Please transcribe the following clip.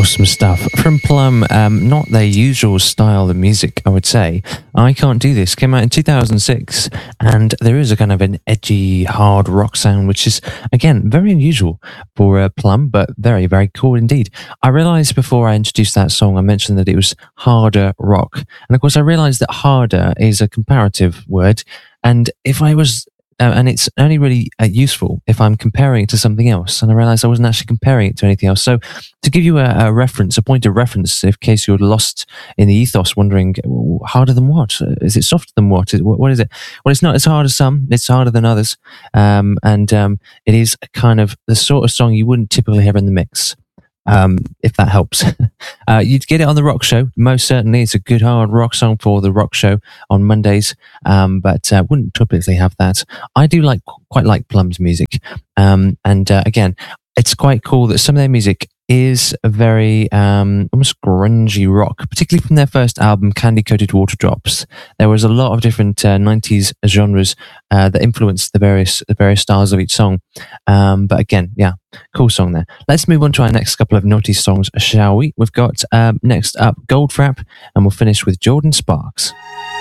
Awesome stuff from Plum. Not their usual style of music, I would say. I Can't Do This came out in 2006, and there is a kind of an edgy, hard rock sound, which is, again, very unusual for Plum, but very, very cool indeed. I realised before I introduced that song, I mentioned that it was harder rock. And of course, I realised that harder is a comparative word. And if I was and it's only really useful if I'm comparing it to something else. And I realized I wasn't actually comparing it to anything else. So to give you a reference, a point of reference, in case you're lost in the ethos, wondering, harder than what? Is it softer than what? What is it? Well, it's not as hard as some. It's harder than others. It is kind of the sort of song you wouldn't typically hear in the mix. If that helps. You'd get it on the rock show. Most certainly, it's a good hard rock song for the rock show on Mondays, but wouldn't typically have that. I do quite like Plum's music, again, it's quite cool that some of their music is a very almost grungy rock, particularly from their first album, Candy Coated Water Drops. There was a lot of different 90s genres that influenced the various styles of each song. But again, yeah, cool song there. Let's move on to our next couple of naughty songs, shall we? We've got next up Goldfrapp, and we'll finish with Jordan Sparks.